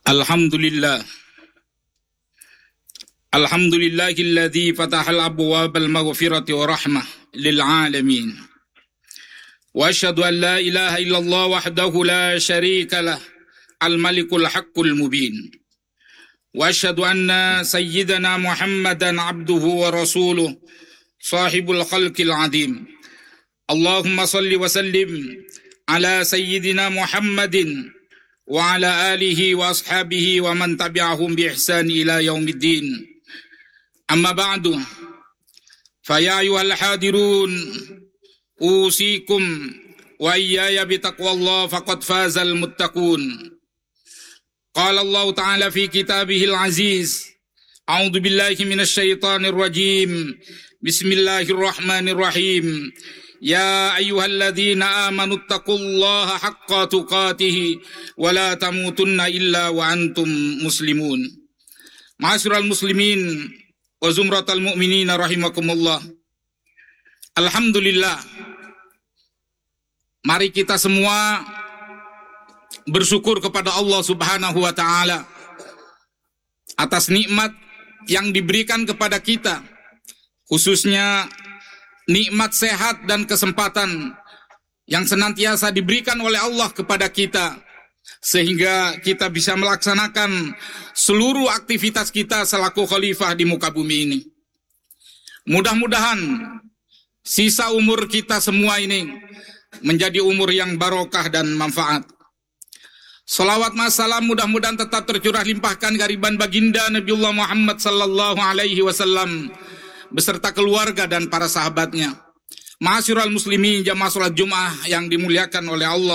Alhamdulillah. Alhamdulillahilladzi fatahal abwabal maghfirati wa rahmah lil alamin. Wa asyhadu an la ilaha illallah wahdahu la syarika lah, al-malikul haqqul mubin. Wa asyhadu anna sayyidana Muhammadan abduhu wa rasuluh, sahibul khalqil azim. Allahumma salli wa sallim ala sayyidina Muhammadin wa ala alihi wa ashabihi wa man tabi'ahum bi ihsan ila yaumiddin. Amma ba'du. Fa ya ayyuhal hadirun, usikum wa iyaya bi taqwallah faqad fazal muttaqun. Qala Allah Ta'ala fi kitabihil aziz, a'udzu billahi minasy syaithanir rajim. Bismillahirrahmanirrahim. Ya ayyuhalladzina amanu taqullaha haqqa tuqatih wa la tamutunna illa wa antum muslimun. Ma'asyiral muslimin wa zumratal mu'minin rahimakumullah. Alhamdulillah. Mari kita semua bersyukur kepada Allah Subhanahu wa taala atas nikmat yang diberikan kepada kita, khususnya nikmat sehat dan kesempatan yang senantiasa diberikan oleh Allah kepada kita, sehingga kita bisa melaksanakan seluruh aktivitas kita selaku khalifah di muka bumi ini. Mudah-mudahan sisa umur kita semua ini menjadi umur yang barokah dan manfaat. Salawat masalam mudah-mudahan tetap tercurah limpahkan kehadiran baginda Nabiullah Muhammad sallallahu alaihi wasallam beserta keluarga dan para sahabatnya. Ma'asyiral muslimin jamaah salat Jumat yang dimuliakan oleh Allah.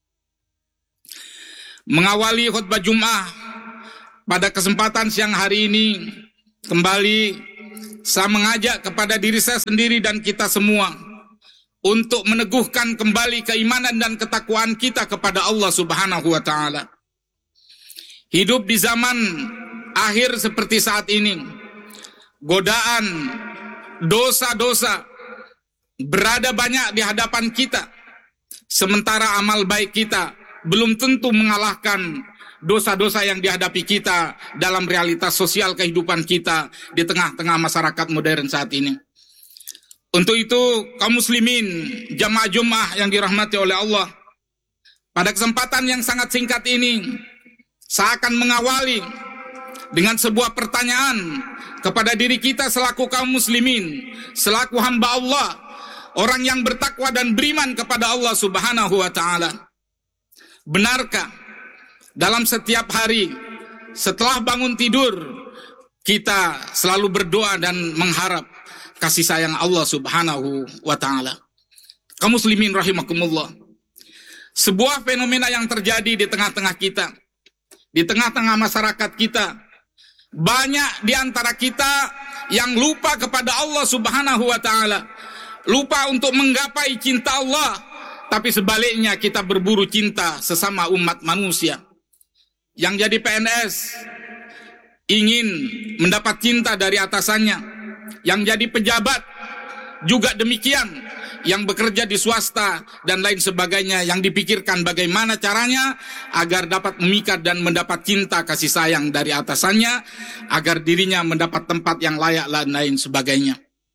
Mengawali khutbah Jumat pada kesempatan siang hari ini, kembali saya mengajak kepada diri saya sendiri dan kita semua untuk meneguhkan kembali keimanan dan ketakwaan kita kepada Allah Subhanahu wa taala. Hidup di zaman akhir seperti saat ini, godaan, dosa-dosa berada banyak di hadapan kita, sementara amal baik kita belum tentu mengalahkan dosa-dosa yang dihadapi kita dalam realitas sosial kehidupan kita di tengah-tengah masyarakat modern saat ini. Untuk itu, kaum muslimin, jamaah Jumat yang dirahmati oleh Allah, pada kesempatan yang sangat singkat ini, saya akan mengawali dengan sebuah pertanyaan kepada diri kita selaku kaum muslimin, selaku hamba Allah, orang yang bertakwa dan beriman kepada Allah Subhanahu wa taala. Benarkah dalam setiap hari setelah bangun tidur kita selalu berdoa dan mengharap kasih sayang Allah Subhanahu wa taala? Kaum muslimin rahimakumullah. Sebuah fenomena yang terjadi di tengah-tengah kita, di tengah-tengah masyarakat kita, banyak di antara kita yang lupa kepada Allah Subhanahu wa taala, lupa untuk menggapai cinta Allah, tapi sebaliknya kita berburu cinta sesama umat manusia. Yang jadi PNS ingin mendapat cinta dari atasannya, yang jadi pejabat juga demikian, yang bekerja di swasta dan lain sebagainya, yang dipikirkan bagaimana caranya agar dapat memikat dan mendapat cinta kasih sayang dari atasannya, agar dirinya mendapat tempat yang layak dan lain sebagainya.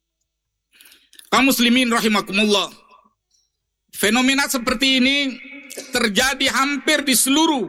Kaum muslimin rahimakumullah, fenomena seperti ini terjadi hampir di seluruh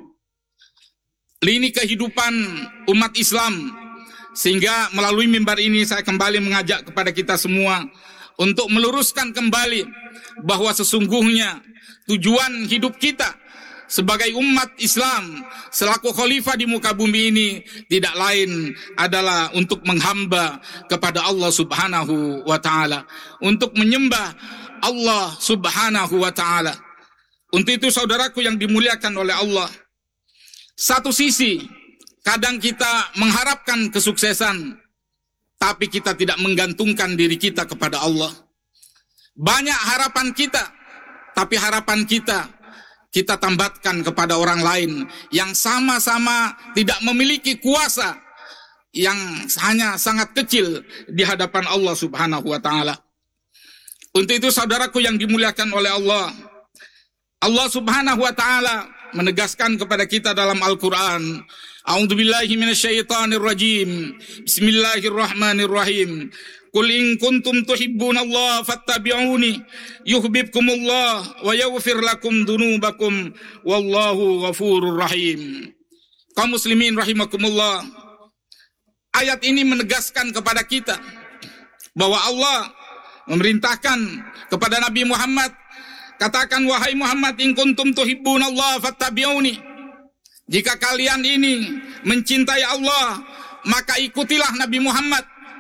lini kehidupan umat Islam, sehingga melalui mimbar ini saya kembali mengajak kepada kita semua untuk meluruskan kembali bahwa sesungguhnya tujuan hidup kita sebagai umat Islam selaku khalifah di muka bumi ini tidak lain adalah untuk menghamba kepada Allah Subhanahu wa taala, untuk menyembah Allah Subhanahu wa taala. Untuk itu saudaraku yang dimuliakan oleh Allah, satu sisi kadang kita mengharapkan kesuksesan, tapi kita tidak menggantungkan diri kita kepada Allah. Banyak harapan kita, tapi harapan kita tambatkan kepada orang lain yang sama-sama tidak memiliki kuasa, yang hanya sangat kecil di hadapan Allah Subhanahu wa taala. Untuk itu saudaraku yang dimuliakan oleh Allah, Allah Subhanahu wa taala menegaskan kepada kita dalam Al-Quran. A'udzubillahi minasyaitonirrajim. Bismillahirrahmanirrahim. Qul in kuntum tuhibbunallaha fattabi'uni yuhibbukumullah wa yaghfir lakum dzunubakum wallahu ghafurur rahim. Kaum muslimin rahimakumullah. Ayat ini menegaskan kepada kita bahwa Allah memerintahkan kepada Nabi Muhammad, katakan wahai Muhammad, in kuntum tuhibbunallaha fattabi'uni. Jika kalian ini mencintai Allah, maka ikutilah Nabi Muhammad.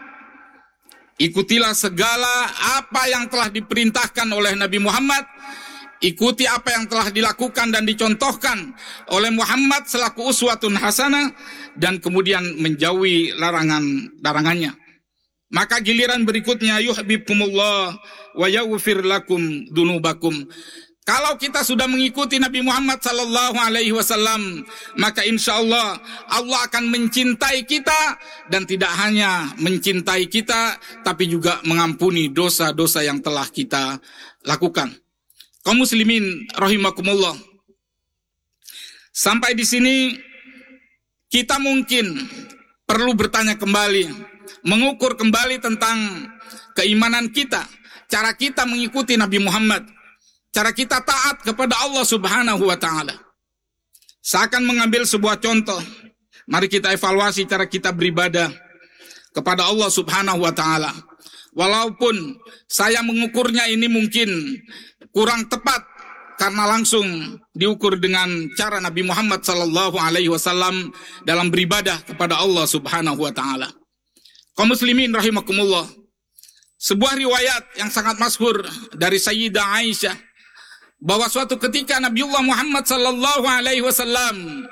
Ikutilah segala apa yang telah diperintahkan oleh Nabi Muhammad. Ikuti apa yang telah dilakukan dan dicontohkan oleh Muhammad selaku uswatun hasanah, dan kemudian menjauhi larangannya. Maka giliran berikutnya, yuhibbukumullah wa yaghfir lakum dzunubakum. Kalau kita sudah mengikuti Nabi Muhammad sallallahu alaihi wasallam, maka insyaallah Allah akan mencintai kita, dan tidak hanya mencintai kita, tapi juga mengampuni dosa-dosa yang telah kita lakukan. Kaum muslimin rahimakumullah. Sampai di sini kita mungkin perlu bertanya kembali, mengukur kembali tentang keimanan kita, cara kita mengikuti Nabi Muhammad, cara kita taat kepada Allah Subhanahu wa taala. Saya akan mengambil sebuah contoh. Mari kita evaluasi cara kita beribadah kepada Allah Subhanahu wa taala. Walaupun saya mengukurnya ini mungkin kurang tepat, karena langsung diukur dengan cara Nabi Muhammad sallallahu alaihi wasallam dalam beribadah kepada Allah Subhanahu wa taala. Kaum muslimin rahimakumullah. Sebuah riwayat yang sangat masyhur dari Sayyidah Aisyah, bahwa suatu ketika Nabiullah Muhammad sallallahu alaihi wasallam,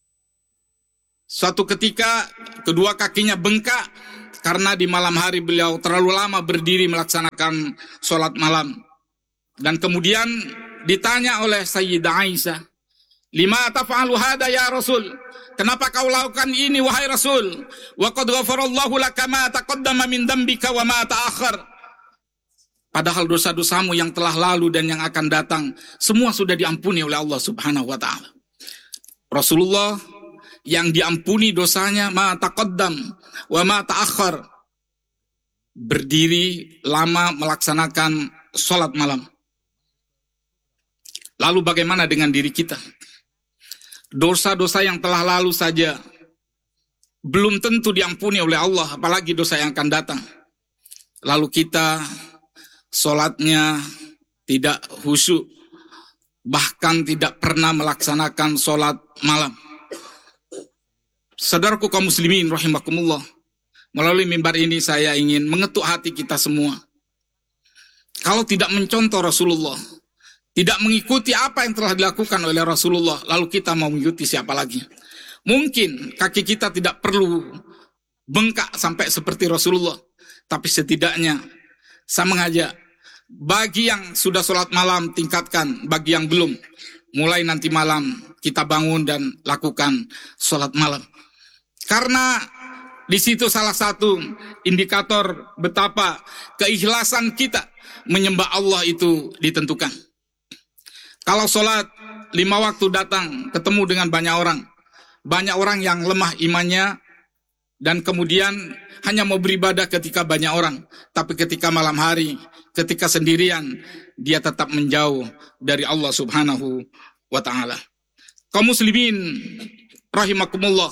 suatu ketika kedua kakinya bengkak karena di malam hari beliau terlalu lama berdiri melaksanakan sholat malam. Dan kemudian ditanya oleh Sayyidah Aisyah, lima taf'alu hada ya Rasul? Kenapa kau lakukan ini wahai Rasul? Wa qad ghafarallahu laka ma taqaddama min dambika wa ma ta'akhkhar. Padahal dosa-dosamu yang telah lalu dan yang akan datang semua sudah diampuni oleh Allah Subhanahu wa taala. Rasulullah yang diampuni dosanya ma taqaddam wa ma ta'akhkhar, berdiri lama melaksanakan salat malam. Lalu bagaimana dengan diri kita? Dosa-dosa yang telah lalu saja belum tentu diampuni oleh Allah, apalagi dosa yang akan datang. Lalu kita sholatnya tidak khusyuk, bahkan tidak pernah melaksanakan sholat malam. Saudaraku kaum muslimin rahimakumullah, melalui mimbar ini saya ingin mengetuk hati kita semua. Kalau tidak mencontoh Rasulullah, tidak mengikuti apa yang telah dilakukan oleh Rasulullah, lalu kita mau mengikuti siapa lagi? Mungkin kaki kita tidak perlu bengkak sampai seperti Rasulullah, tapi setidaknya saya mengajak, bagi yang sudah sholat malam tingkatkan, bagi yang belum, mulai nanti malam kita bangun dan lakukan sholat malam. Karena di situ salah satu indikator betapa keikhlasan kita menyembah Allah itu ditentukan. Kalau sholat 5 waktu datang ketemu dengan banyak orang yang lemah imannya, dan kemudian hanya mau beribadah ketika banyak orang, tapi ketika malam hari, ketika sendirian, dia tetap menjauh dari Allah Subhanahu wa ta'ala. Kaum muslimin rahimakumullah,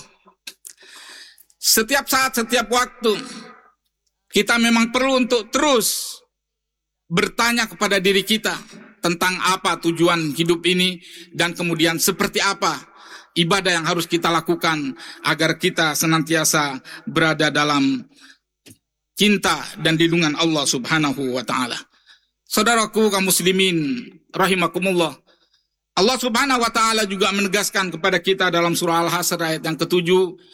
setiap saat, setiap waktu kita memang perlu untuk terus bertanya kepada diri kita tentang apa tujuan hidup ini, dan kemudian seperti apa ibadah yang harus kita lakukan agar kita senantiasa berada dalam cinta dan lindungan Allah Subhanahu wa ta'ala. Saudaraku kaum muslimin rahimakumullah, Allah Subhanahu wa ta'ala juga menegaskan kepada kita dalam surah Al-Hasr ayat yang ke-7,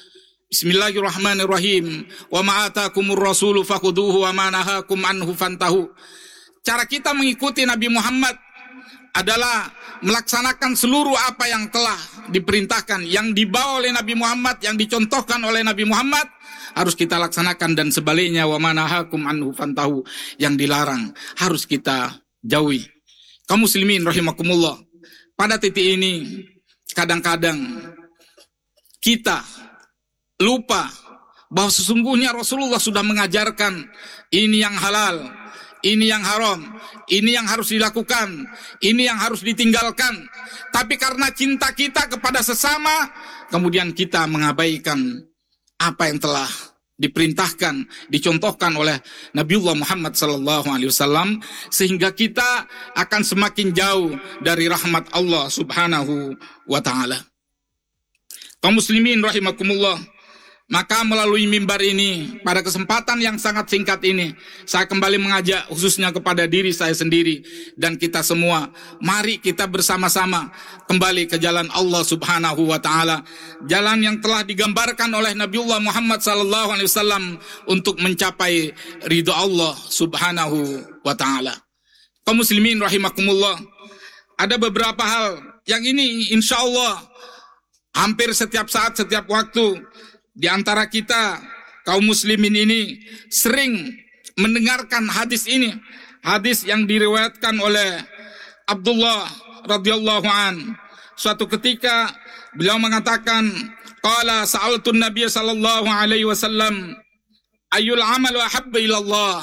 Bismillahirrahmanirrahim, wa ma'atakumur rasulu fakhuduhu wa manahakum anhu fantahu. Cara kita mengikuti Nabi Muhammad adalah melaksanakan seluruh apa yang telah diperintahkan, yang dibawa oleh Nabi Muhammad, yang dicontohkan oleh Nabi Muhammad, harus kita laksanakan, dan sebaliknya wa manahakum anhu fantahu, yang dilarang harus kita jauhi. Kaum muslimin rahimakumullah, pada titik ini kadang-kadang kita lupa bahwa sesungguhnya Rasulullah sudah mengajarkan ini yang halal, ini yang haram, ini yang harus dilakukan, ini yang harus ditinggalkan. Tapi karena cinta kita kepada sesama, kemudian kita mengabaikan apa yang telah diperintahkan, dicontohkan oleh Nabiullah Muhammad SAW, sehingga kita akan semakin jauh dari rahmat Allah Subhanahu wa Ta'ala. Kaum muslimin rahimakumullah, maka melalui mimbar ini, pada kesempatan yang sangat singkat ini, saya kembali mengajak khususnya kepada diri saya sendiri dan kita semua, mari kita bersama-sama kembali ke jalan Allah Subhanahu wa Ta'ala, jalan yang telah digambarkan oleh Nabiullah Muhammad SAW untuk mencapai ridha Allah Subhanahu wa Ta'ala. Kaum muslimin rahimakumullah, ada beberapa hal yang ini insya Allah hampir setiap saat, setiap waktu di antara kita kaum muslimin ini sering mendengarkan hadis ini, hadis yang diriwayatkan oleh Abdullah radhiyallahu an. Suatu ketika beliau mengatakan, qala sa'altu Nabiy sallallahu alaihi wasallam ayyul amal ahabba ila Allah.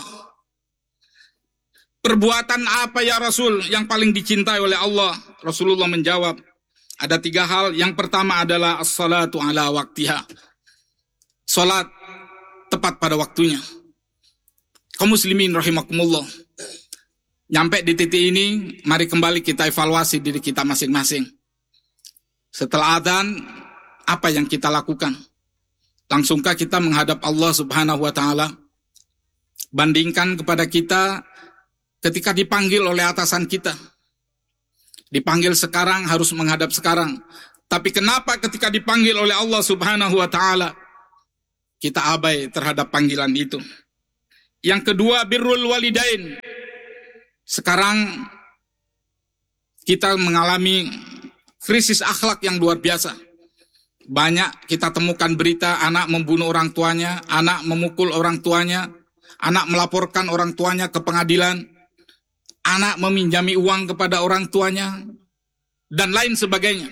Perbuatan apa ya Rasul yang paling dicintai oleh Allah? Rasulullah menjawab, ada 3 hal. Yang pertama adalah as-salatu ala waktiha. Salat tepat pada waktunya. Kaum muslimin rahimakumullah, nyampe di titik ini, mari kembali kita evaluasi diri kita masing-masing. Setelah adzan, apa yang kita lakukan? Langsungkah kita menghadap Allah Subhanahu wa Ta'ala? Bandingkan kepada kita ketika dipanggil oleh atasan kita. Dipanggil sekarang harus menghadap sekarang. Tapi kenapa ketika dipanggil oleh Allah Subhanahu wa Ta'ala kita abai terhadap panggilan itu? Yang kedua, birrul walidain. Sekarang kita mengalami krisis akhlak yang luar biasa. Banyak kita temukan berita anak membunuh orang tuanya, anak memukul orang tuanya, anak melaporkan orang tuanya ke pengadilan, anak meminjami uang kepada orang tuanya, dan lain sebagainya.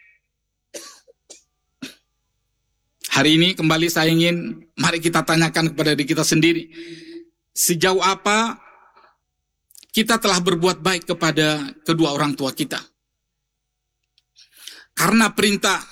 Hari ini kembali saya ingin, mari kita tanyakan kepada diri kita sendiri, sejauh apa kita telah berbuat baik kepada kedua orang tua kita. Karena perintah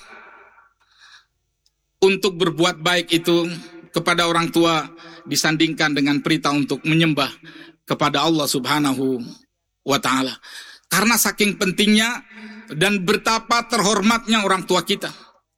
untuk berbuat baik itu kepada orang tua disandingkan dengan perintah untuk menyembah kepada Allah Subhanahu wa Ta'ala. Karena saking pentingnya dan betapa terhormatnya orang tua kita.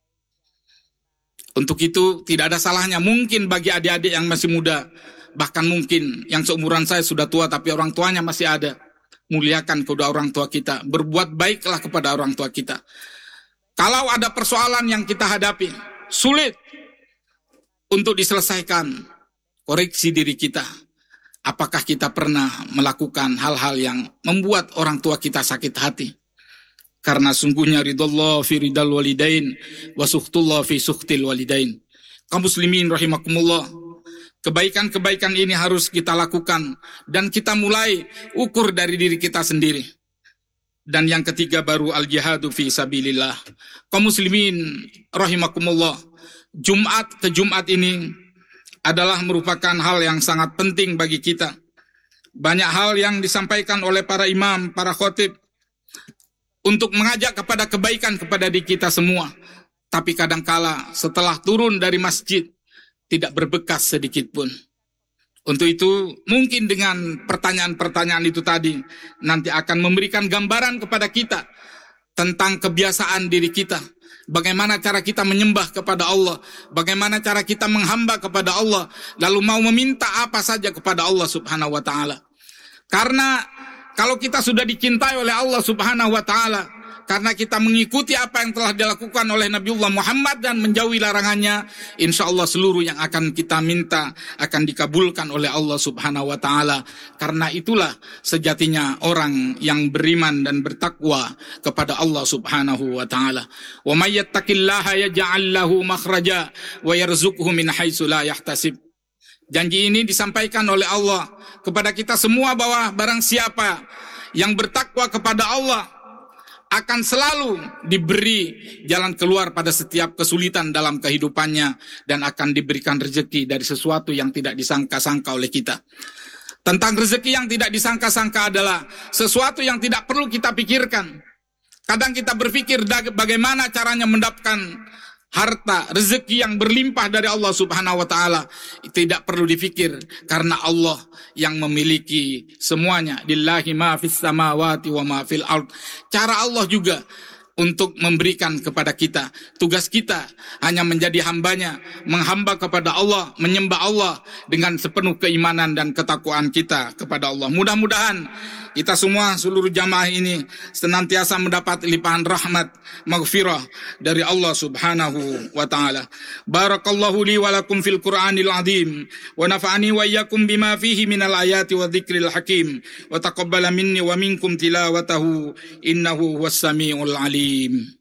Untuk itu tidak ada salahnya mungkin bagi adik-adik yang masih muda, bahkan mungkin yang seumuran saya sudah tua tapi orang tuanya masih ada, muliakan kedua orang tua kita, berbuat baiklah kepada orang tua kita. Kalau ada persoalan yang kita hadapi sulit untuk diselesaikan, koreksi diri kita. Apakah kita pernah melakukan hal-hal yang membuat orang tua kita sakit hati? Karena sungguhnya ridallah fi ridal walidain wa sukhtullah fi sukhtil walidain. Kaum muslimin rahimakumullah, kebaikan-kebaikan ini harus kita lakukan dan kita mulai ukur dari diri kita sendiri. Dan yang ketiga baru al-jihadu fi sabilillah. Kaum muslimin rahimakumullah, Jumat ke Jumat ini adalah merupakan hal yang sangat penting bagi kita. Banyak hal yang disampaikan oleh para imam, para khotib untuk mengajak kepada kebaikan kepada diri kita semua. Tapi kadangkala setelah turun dari masjid tidak berbekas sedikit pun. Untuk itu mungkin dengan pertanyaan-pertanyaan itu tadi nanti akan memberikan gambaran kepada kita tentang kebiasaan diri kita. Bagaimana cara kita menyembah kepada Allah, bagaimana cara kita menghamba kepada Allah, lalu mau meminta apa saja kepada Allah Subhanahu wa Ta'ala. Karena kalau kita sudah dicintai oleh Allah Subhanahu wa Ta'ala, karena kita mengikuti apa yang telah dilakukan oleh Nabiullah Muhammad dan menjauhi larangannya, insya Allah seluruh yang akan kita minta akan dikabulkan oleh Allah Subhanahu wa Ta'ala. Karena itulah sejatinya orang yang beriman dan bertakwa kepada Allah Subhanahu wa Ta'ala. Wa may yattaqillaha yaj'al lahu makhraja wa yarzuqhu min haitsu la yahtasib. Janji ini disampaikan oleh Allah kepada kita semua bahwa barang siapa yang bertakwa kepada Allah, akan selalu diberi jalan keluar pada setiap kesulitan dalam kehidupannya dan akan diberikan rezeki dari sesuatu yang tidak disangka-sangka oleh kita. Tentang rezeki yang tidak disangka-sangka adalah sesuatu yang tidak perlu kita pikirkan. Kadang kita berpikir bagaimana caranya mendapatkan harta, rezeki yang berlimpah dari Allah Subhanahu wa taala. Tidak perlu dipikir karena Allah yang memiliki semuanya. Lillahi ma fis samawati wa ma fil ard. Cara Allah juga untuk memberikan kepada kita. Tugas kita hanya menjadi hambanya, menghamba kepada Allah, menyembah Allah dengan sepenuh keimanan dan ketakwaan kita kepada Allah. Mudah-mudahan kita semua seluruh jamaah ini senantiasa mendapat limpahan rahmat, maghfirah dari Allah Subhanahu wa taala. Barakallahu li wa lakum fil Qur'anil azim wa nafa'ani wa iyyakum bima fihi minal ayati wa dzikril hakim wa taqabbala minni wa minkum tilawatahu innahu huwas samiul alim.